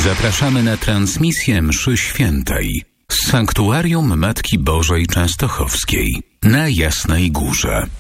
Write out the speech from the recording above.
Zapraszamy na transmisję mszy świętej z Sanktuarium Matki Bożej Częstochowskiej na Jasnej Górze.